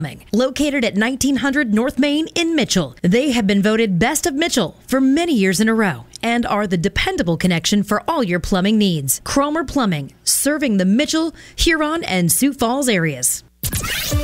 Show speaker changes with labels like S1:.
S1: Located at 1900 North Main in Mitchell, they have been voted Best of Mitchell for many years in a row and are the dependable connection for all your plumbing needs. Cromer Plumbing, serving the Mitchell, Huron, and Sioux Falls areas.